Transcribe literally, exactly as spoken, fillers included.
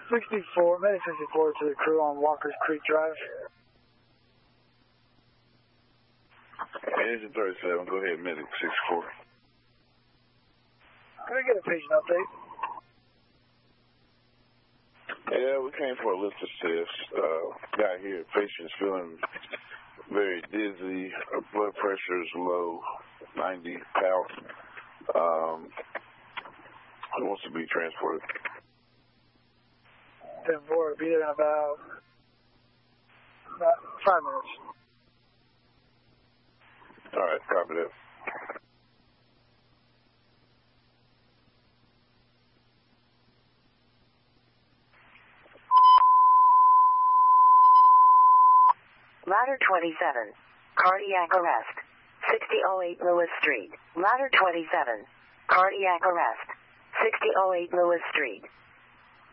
sixty-four, Medic sixty-four to the crew on Walker's Creek Drive. Engine thirty-seven, go ahead, Medic sixty-four. Can I get a patient update? Yeah, we came for a lift assist. Uh, got here, patient's feeling very dizzy, uh, blood pressure is low, ninety pounds. Um, he wants to be transported. ten four, be there in about, about five minutes. All right, copy that. Ladder twenty-seven, cardiac arrest, sixty oh eight Lewis Street. Ladder twenty-seven, cardiac arrest, sixty oh eight Lewis Street.